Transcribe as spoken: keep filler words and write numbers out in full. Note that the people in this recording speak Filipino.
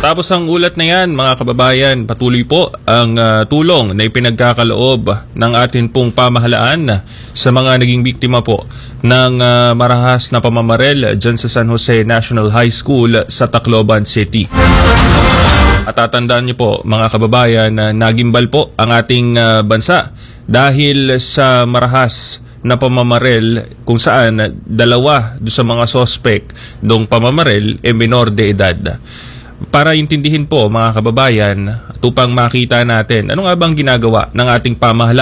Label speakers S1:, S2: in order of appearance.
S1: Matapos ang ulat na yan, mga kababayan, patuloy po ang uh, tulong na ipinagkakaloob ng atin pong pamahalaan sa mga naging biktima po ng uh, marahas na pamamaril dyan sa San Jose National High School sa Tacloban City. At tatandaan niyo po, mga kababayan, na nagimbal po ang ating uh, bansa dahil sa marahas na pamamaril kung saan dalawa do sa mga sospek dong pamamaril e minor de edad. Para intindihin po, mga kababayan, tupang makita natin ano nga bang ginagawa ng ating pamahalaan